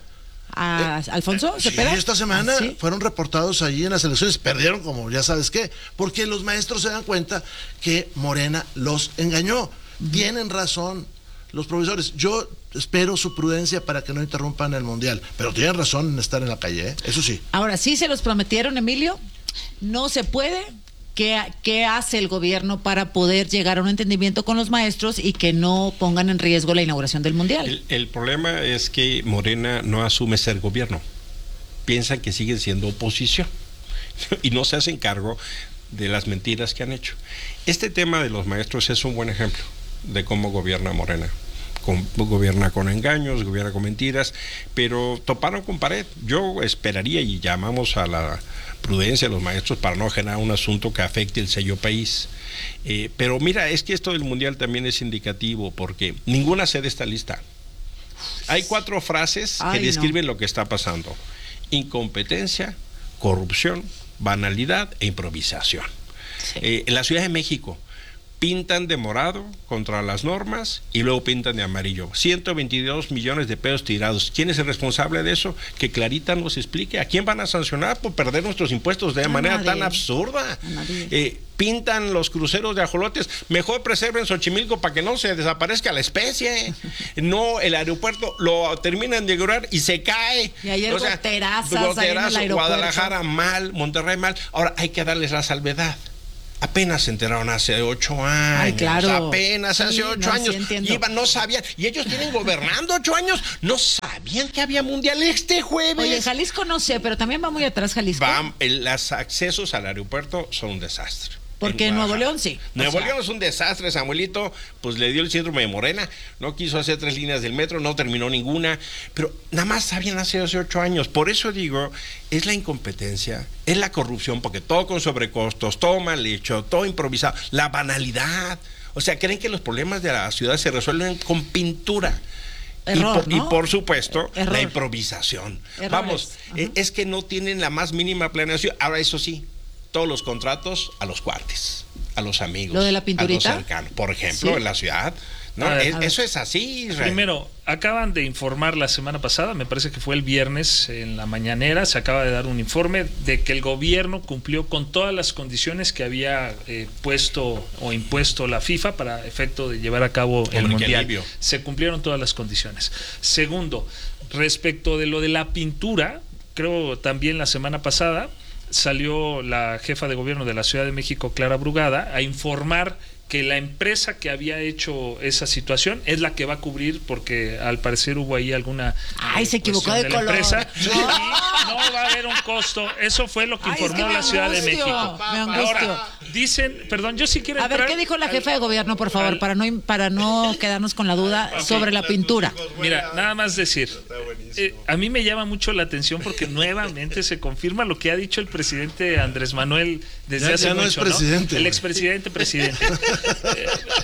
a eh, Alfonso sí, Cepeda. esta semana ¿Sí? fueron reportados allí en las elecciones, perdieron como ya sabes qué, porque los maestros se dan cuenta que Morena los engañó. Uh-huh. Tienen razón los profesores. Yo espero su prudencia para que no interrumpan el mundial, pero tienen razón en estar en la calle, ¿eh? Eso sí. Ahora sí se los prometieron, Emilio, no se puede. ¿Qué, ¿Qué hace el gobierno para poder llegar a un entendimiento con los maestros y que no pongan en riesgo la inauguración del mundial? El, el problema es que Morena no asume ser gobierno, piensan que siguen siendo oposición y no se hacen cargo de las mentiras que han hecho. Este tema de los maestros es un buen ejemplo de cómo gobierna Morena. Con, gobierna con engaños, gobierna con mentiras, pero toparon con pared. Yo esperaría y llamamos a la prudencia de los maestros para no generar un asunto que afecte el sello país. Eh, pero mira, es que esto del mundial también es indicativo porque ninguna sede está lista. Hay cuatro frases Ay, que describen no. lo que está pasando: incompetencia, corrupción, banalidad e improvisación. Sí. Eh, en la Ciudad de México pintan de morado contra las normas y luego pintan de amarillo. ciento veintidós millones de pesos tirados. ¿Quién es el responsable de eso? Que Clarita nos explique. ¿A quién van a sancionar por perder nuestros impuestos de manera nadie. tan absurda? Eh, pintan los cruceros de ajolotes. Mejor preserven Xochimilco para que no se desaparezca la especie. No, el aeropuerto lo terminan de inaugurar y se cae. Y ayer o sea, goterazas, goterazos, ahí en el aeropuerto. Guadalajara mal, Monterrey mal. Ahora hay que darles la salvedad. Apenas se enteraron hace ocho años. Ay, claro. Apenas sí, hace ocho no, años. Sí, Iban, no sabían. Y ellos tienen gobernando ocho años. No sabían que había mundial este jueves. Oye, Jalisco no sé, pero también va muy atrás Jalisco. Va, el, los accesos al aeropuerto son un desastre. Porque en Nuevo León sí. Nuevo o sea. León es un desastre. Samuelito pues le dio el síndrome de Morena, no quiso hacer tres líneas del metro, no terminó ninguna, pero nada más sabían hace hace ocho años. Por eso digo, es la incompetencia, es la corrupción, porque todo con sobrecostos, todo mal hecho, todo improvisado, la banalidad. O sea, creen que los problemas de la ciudad se resuelven con pintura. Error, y, por, ¿no? y por supuesto, Error. la improvisación. Errores. Vamos, eh, es que no tienen la más mínima planeación. Ahora, eso sí, todos los contratos a los cuates, a los amigos, ¿Lo de la pinturita? a los cercanos, por ejemplo, ¿sí? En la ciudad. No, ver, es, eso es así, Israel. Primero, acaban de informar la semana pasada, me parece que fue el viernes en la mañanera, se acaba de dar un informe de que el gobierno cumplió con todas las condiciones que había eh, puesto o impuesto la FIFA para efecto de llevar a cabo el mundial. Alivio. Se cumplieron todas las condiciones. Segundo, respecto de lo de la pintura, creo también la semana pasada salió la jefa de gobierno de la Ciudad de México, Clara Brugada, a informar que la empresa que había hecho esa situación es la que va a cubrir, porque al parecer hubo ahí alguna ay, se equivocó de, de color. Empresa, sí. Y no va a haber un costo. Eso fue lo que informó ay, es que la Ciudad angustio, de México. Ahora, dicen, perdón, yo sí quiero a entrar. ver, ¿qué dijo la jefa de gobierno, por favor, al, para no para no quedarnos con la duda okay. sobre la pintura? Mira, nada más decir, eh, a mí me llama mucho la atención porque nuevamente se confirma lo que ha dicho el presidente Andrés Manuel desde ya, hace ya mucho, no es presidente, ¿no? El expresidente presidente. Eh,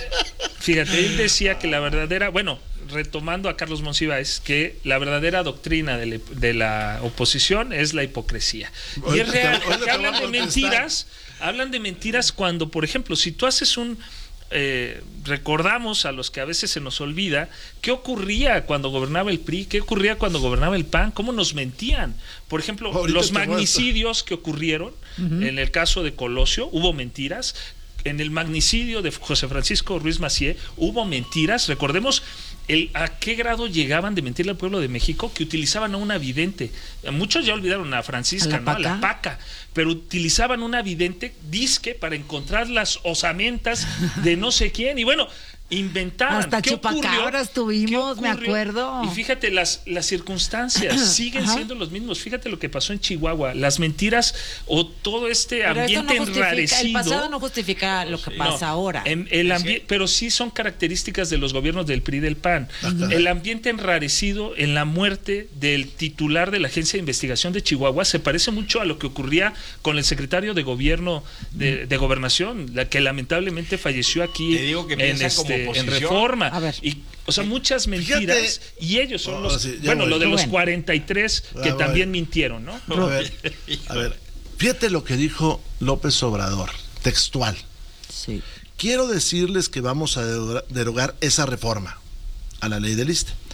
fíjate, él decía que la verdadera, bueno, retomando a Carlos Monsiváis, que la verdadera doctrina de, le, de la oposición es la hipocresía. Y es real, porque hablan de mentiras, hablan de mentiras cuando, por ejemplo, si tú haces un eh, recordamos a los que a veces se nos olvida qué ocurría cuando gobernaba el P R I, qué ocurría cuando gobernaba el P A N, cómo nos mentían. Por ejemplo, ahorita los magnicidios que ocurrieron, uh-huh. en el caso de Colosio hubo mentiras. En el magnicidio de José Francisco Ruiz Massieu hubo mentiras. Recordemos el, a qué grado llegaban de mentirle al pueblo de México, que utilizaban a una vidente. Muchos ya olvidaron a Francisca, ¿a ¿no? A la Paca, pero utilizaban una vidente disque para encontrar las osamentas de no sé quién. Y bueno, inventaban. Hasta chupacabras tuvimos, me acuerdo. Y fíjate, las, las circunstancias siguen Ajá. siendo los mismos. Fíjate lo que pasó en Chihuahua. Las mentiras o todo este pero ambiente no enrarecido. El pasado no justifica lo que pasa no, ahora. En, el ambi- pero sí son características de los gobiernos del P R I y del P A N. Uh-huh. El ambiente enrarecido en la muerte del titular de la Agencia de Investigación de Chihuahua se parece mucho a lo que ocurría con el secretario de gobierno de, de Gobernación, la que lamentablemente falleció aquí Te digo que en este en Reforma. A ver. Y, o sea, muchas mentiras. Fíjate. Y ellos son oh, los. Sí, bueno, voy. lo de los bueno. cuarenta y tres que ah, también voy. mintieron, ¿no? A ver, a ver, fíjate lo que dijo López Obrador, textual. Sí. Quiero decirles que vamos a derogar esa reforma a la ley del I S S S T E.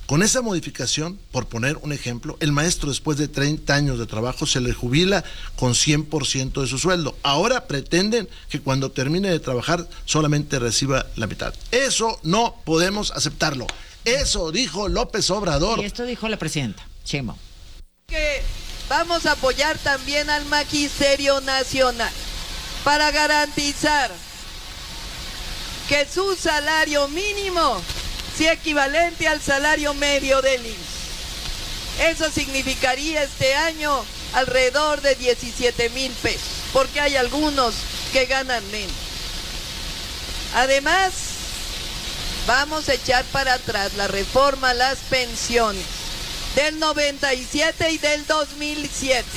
Con esa modificación, por poner un ejemplo, el maestro después de treinta años de trabajo se le jubila con cien por ciento de su sueldo. Ahora pretenden que cuando termine de trabajar solamente reciba la mitad. Eso no podemos aceptarlo. Eso dijo López Obrador. Y esto dijo la presidenta Sheinbaum. Que vamos a apoyar también al Magisterio Nacional para garantizar que su salario mínimo sea equivalente al salario medio del I M S S. Eso significaría este año alrededor de diecisiete mil pesos, porque hay algunos que ganan menos. Además, vamos a echar para atrás la reforma a las pensiones del noventa y siete y del dos mil siete,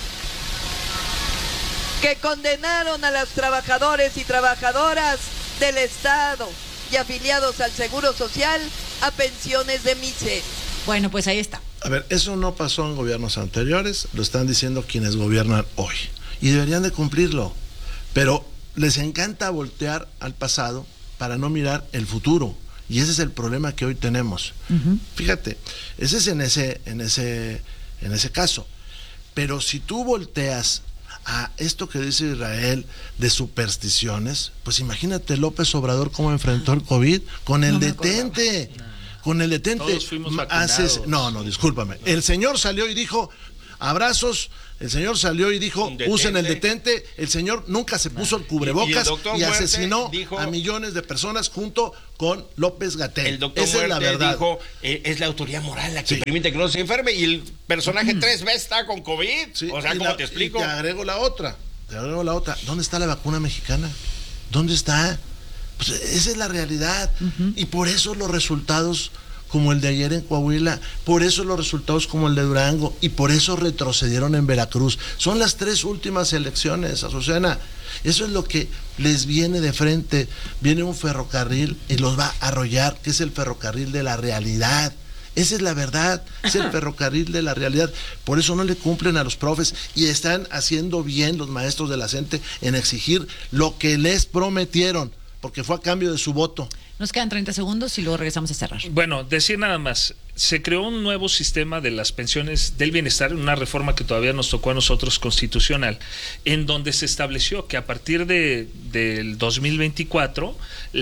que condenaron a los trabajadores y trabajadoras del Estado y afiliados al Seguro Social a pensiones de miseria. Bueno, pues ahí está. A ver, eso no pasó en gobiernos anteriores, lo están diciendo quienes gobiernan hoy. Y deberían de cumplirlo. Pero les encanta voltear al pasado para no mirar el futuro. Y ese es el problema que hoy tenemos. Uh-huh. Fíjate, ese es en ese, en ese, en ese caso. Pero si tú volteas a esto que dice Israel de supersticiones, pues imagínate López Obrador cómo enfrentó el COVID con el no detente, no. con el detente. Todos fuimos vacunados. Haces, no, no, discúlpame. El señor salió y dijo, abrazos. El señor salió y dijo, usen el detente. El señor nunca se puso el cubrebocas y, y, y asesinó dijo, a millones de personas junto con López-Gatell. El doctor Esa Muerte es la verdad. dijo, eh, es la autoridad moral la que sí. permite que no se enferme, y el personaje mm. tres veces está con COVID. Sí, o sea, ¿cómo la, te explico? Y te agrego la otra, te agrego la otra. ¿Dónde está la vacuna mexicana? ¿Dónde está? Pues esa es la realidad. Uh-huh. Y por eso los resultados como el de ayer en Coahuila, por eso los resultados como el de Durango, y por eso retrocedieron en Veracruz. Son las tres últimas elecciones, Azucena. Eso es lo que les viene de frente. Viene un ferrocarril y los va a arrollar, que es el ferrocarril de la realidad. Esa es la verdad, es el ferrocarril de la realidad. Por eso no le cumplen a los profes y están haciendo bien los maestros de la CENTE en exigir lo que les prometieron, porque fue a cambio de su voto. Nos quedan treinta segundos y luego regresamos a cerrar. Bueno, decir nada más, se creó un nuevo sistema de las pensiones del bienestar, una reforma que todavía nos tocó a nosotros constitucional, en donde se estableció que a partir de del dos mil veinticuatro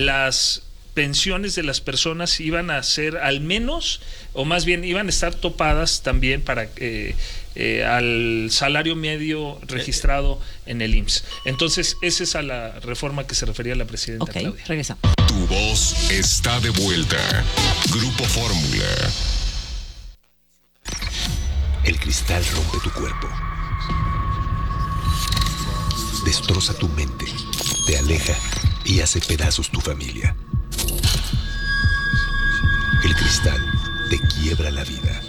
las pensiones de las personas iban a ser al menos, o más bien iban a estar topadas también para eh, eh, al salario medio registrado en el I M S S. Entonces, esa es a la reforma que se refería la presidenta okay, Claudia. Regresamos. Tu voz está de vuelta. Grupo Fórmula. El cristal rompe tu cuerpo. Destroza tu mente. Te aleja y hace pedazos tu familia. El cristal te quiebra la vida.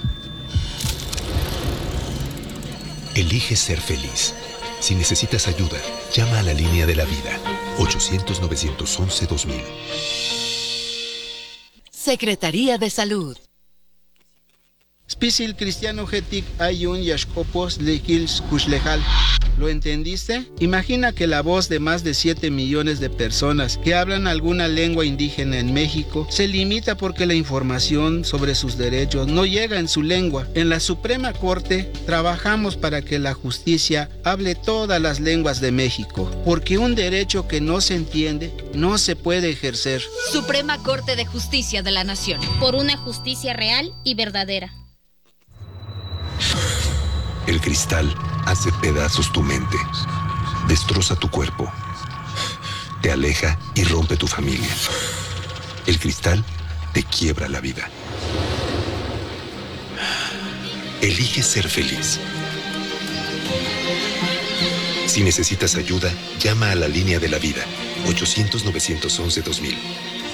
Elige ser feliz. Si necesitas ayuda, llama a la línea de la vida. ochocientos, novecientos once, dos mil. Secretaría de Salud. Spisil cristiano getic ayun yashkopos lekils kushlejal. ¿Lo entendiste? Imagina que la voz de más de siete millones de personas que hablan alguna lengua indígena en México se limita porque la información sobre sus derechos no llega en su lengua. En la Suprema Corte trabajamos para que la justicia hable todas las lenguas de México, porque un derecho que no se entiende no se puede ejercer. Suprema Corte de Justicia de la Nación. Por una justicia real y verdadera. El cristal hace pedazos tu mente, destroza tu cuerpo, te aleja y rompe tu familia. El cristal te quiebra la vida. Elige ser feliz. Si necesitas ayuda, llama a la línea de la vida, ochocientos, novecientos once, dos mil.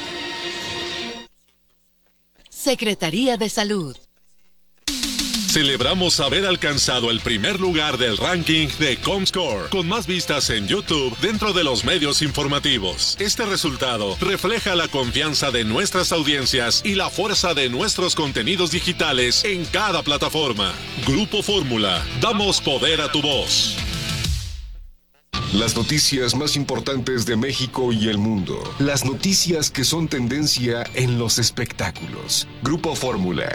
Secretaría de Salud. Celebramos haber alcanzado el primer lugar del ranking de Comscore, con más vistas en YouTube dentro de los medios informativos. Este resultado refleja la confianza de nuestras audiencias y la fuerza de nuestros contenidos digitales en cada plataforma. Grupo Fórmula, damos poder a tu voz. Las noticias más importantes de México y el mundo. Las noticias que son tendencia en los espectáculos. Grupo Fórmula.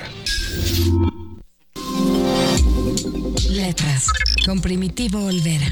Letras, con Primitivo Olvera.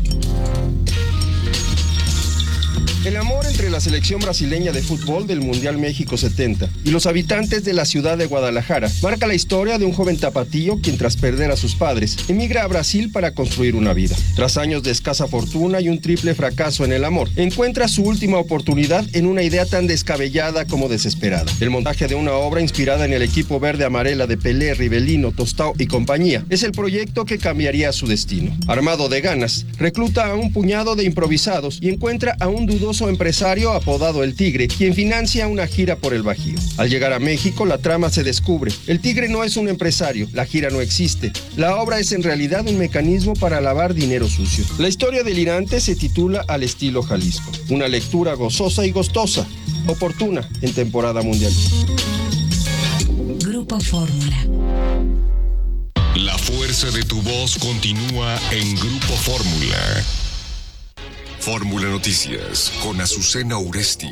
El amor entre la selección brasileña de fútbol del Mundial México setenta y los habitantes de la ciudad de Guadalajara marca la historia de un joven tapatío quien, tras perder a sus padres, emigra a Brasil para construir una vida. Tras años de escasa fortuna y un triple fracaso en el amor, encuentra su última oportunidad en una idea tan descabellada como desesperada. El montaje de una obra inspirada en el equipo verde amarela de Pelé, Rivelino, Tostao y compañía es el proyecto que cambiaría su destino. Armado de ganas, recluta a un puñado de improvisados y encuentra a un dudoso empresario apodado El Tigre, quien financia una gira por el Bajío. Al llegar a México, la trama se descubre. El Tigre no es un empresario, la gira no existe. La obra es en realidad un mecanismo para lavar dinero sucio. La historia delirante se titula Al estilo Jalisco. Una lectura gozosa y gustosa, oportuna en temporada mundial. Grupo Fórmula. La fuerza de tu voz continúa en Grupo Fórmula. Fórmula Noticias con Azucena Uresti.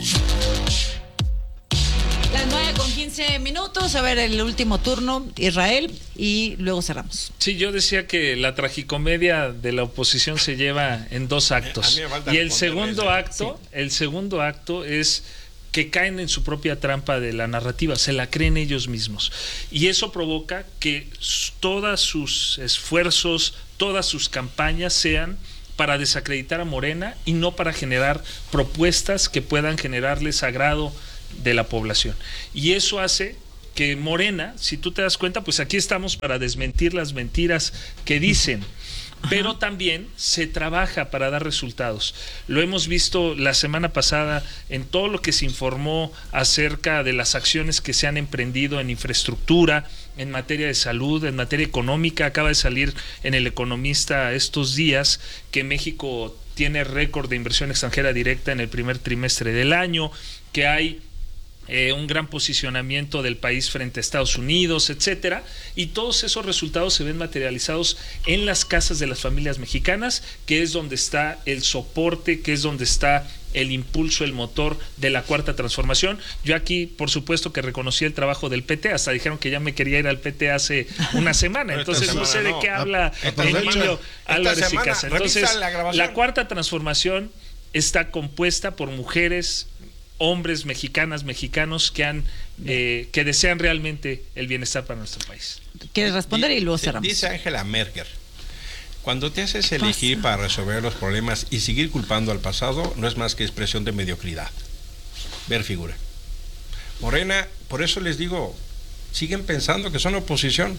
Las nueve con quince minutos, a ver el último turno, Israel, y luego cerramos. Sí, yo decía que la tragicomedia de la oposición se lleva en dos actos. Y el segundo acto, sí. el segundo acto es que caen en su propia trampa de la narrativa, se la creen ellos mismos. Y eso provoca que todos sus esfuerzos, todas sus campañas sean para desacreditar a Morena y no para generar propuestas que puedan generarles agrado de la población. Y eso hace que Morena, si tú te das cuenta, pues aquí estamos para desmentir las mentiras que dicen, pero también se trabaja para dar resultados. Lo hemos visto la semana pasada en todo lo que se informó acerca de las acciones que se han emprendido en infraestructura, en materia de salud, en materia económica. Acaba de salir en El Economista estos días que México tiene récord de inversión extranjera directa en el primer trimestre del año, que hay Eh, un gran posicionamiento del país frente a Estados Unidos, etcétera, y todos esos resultados se ven materializados en las casas de las familias mexicanas, que es donde está el soporte, que es donde está el impulso, el motor de la cuarta transformación. Yo aquí, por supuesto, que reconocí el trabajo del P T, hasta dijeron que ya me quería ir al P T hace una semana, entonces no sé de qué habla Emilio Álvarez y Casa. Entonces, la, la cuarta transformación está compuesta por mujeres, hombres, mexicanas, mexicanos que han eh, que desean realmente el bienestar para nuestro país. ¿Quieres responder? Y luego cerramos. Dice Angela Merkel: cuando te haces elegir ¿Pasa? para resolver los problemas y seguir culpando al pasado, no es más que expresión de mediocridad. Ver figura. Morena, por eso les digo, siguen pensando que son oposición.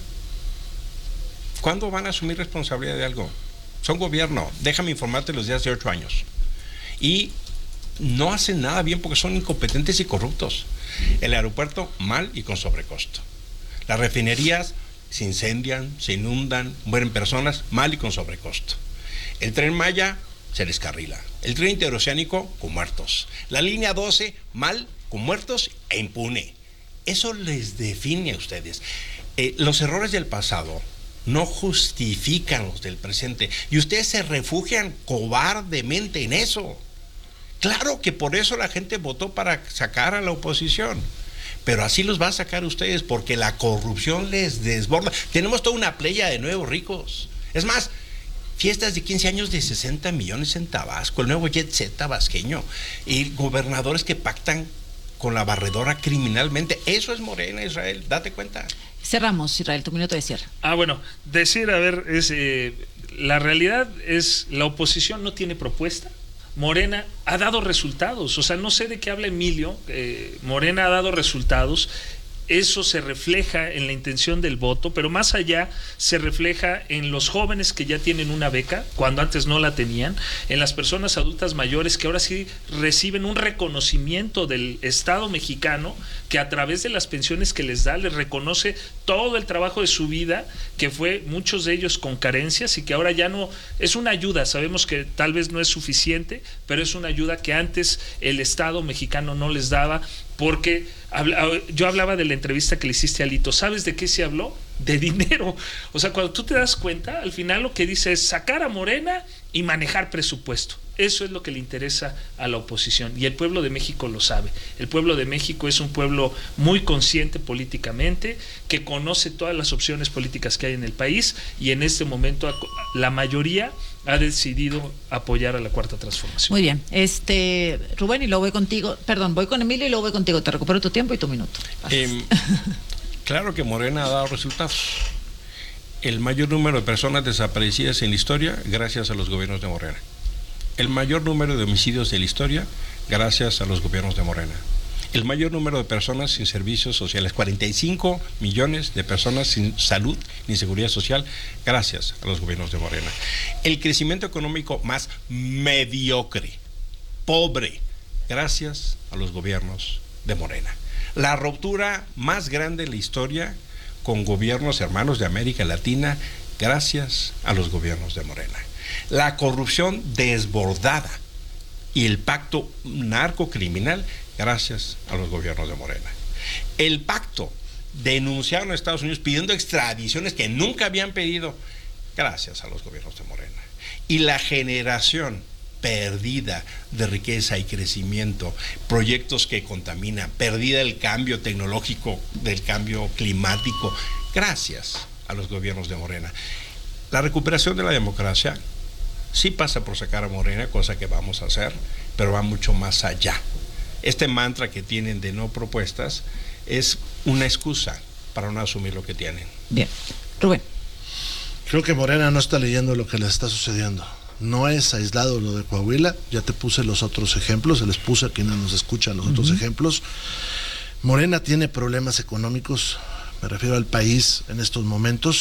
¿Cuándo van a asumir responsabilidad de algo? Son gobierno. Déjame informarte los días de ocho años. Y no hacen nada bien porque son incompetentes y corruptos. El aeropuerto mal y con sobrecosto. Las refinerías se incendian, se inundan, mueren personas mal y con sobrecosto. El Tren Maya se descarrila. El tren interoceánico con muertos. La línea doce mal, con muertos e impune. Eso les define a ustedes. Eh, los errores del pasado no justifican los del presente y ustedes se refugian cobardemente en eso. Claro que por eso la gente votó para sacar a la oposición, pero así los va a sacar ustedes porque la corrupción les desborda. Tenemos toda una playa de nuevos ricos. Es más, fiestas de quince años de sesenta millones en Tabasco, el nuevo jet set tabasqueño, y gobernadores que pactan con la barredora criminalmente. Eso es Morena, Israel, date cuenta. Cerramos, Israel, tu minuto de cierre. Ah, bueno, decir, a ver, es eh, la realidad es la oposición no tiene propuesta. Morena ha dado resultados, o sea, no sé de qué habla Emilio, eh, Morena ha dado resultados, eso se refleja en la intención del voto, pero más allá se refleja en los jóvenes que ya tienen una beca, cuando antes no la tenían, en las personas adultas mayores que ahora sí reciben un reconocimiento del Estado mexicano, que a través de las pensiones que les da, les reconoce todo el trabajo de su vida, que fue muchos de ellos con carencias y que ahora ya no, es una ayuda, sabemos que tal vez no es suficiente, pero es una ayuda que antes el Estado mexicano no les daba, porque habla, yo hablaba de la entrevista que le hiciste a Alito. ¿Sabes de qué se habló? De dinero. O sea, cuando tú te das cuenta, al final lo que dice es sacar a Morena y manejar presupuesto. Eso es lo que le interesa a la oposición, y el pueblo de México lo sabe. El pueblo de México es un pueblo muy consciente políticamente, que conoce todas las opciones políticas que hay en el país, y en este momento la mayoría ha decidido apoyar a la Cuarta Transformación. Muy bien, este Rubén, y luego voy contigo, perdón, voy con Emilio y luego voy contigo. Te recupero tu tiempo y tu minuto. Eh, claro que Morena ha dado resultados. El mayor número de personas desaparecidas en la historia gracias a los gobiernos de Morena. El mayor número de homicidios de la historia gracias a los gobiernos de Morena. El mayor número de personas sin servicios sociales, cuarenta y cinco millones de personas sin salud ni seguridad social, gracias a los gobiernos de Morena. El crecimiento económico más mediocre, pobre, gracias a los gobiernos de Morena. La ruptura más grande en la historia con gobiernos hermanos de América Latina, gracias a los gobiernos de Morena. La corrupción desbordada y el pacto narcocriminal, gracias a los gobiernos de Morena. El pacto denunciado en Estados Unidos pidiendo extradiciones que nunca habían pedido, gracias a los gobiernos de Morena. Y la generación perdida de riqueza y crecimiento, proyectos que contaminan, perdida del cambio tecnológico, del cambio climático, gracias a los gobiernos de Morena. La recuperación de la democracia sí pasa por sacar a Morena, cosa que vamos a hacer, pero va mucho más allá. Este mantra que tienen de no propuestas es una excusa para no asumir lo que tienen. Bien. Rubén. Creo que Morena no está leyendo lo que le está sucediendo. No es aislado lo de Coahuila, ya te puse los otros ejemplos, se les puse a quienes nos escuchan los uh-huh. otros ejemplos. Morena tiene problemas económicos, me refiero al país en estos momentos.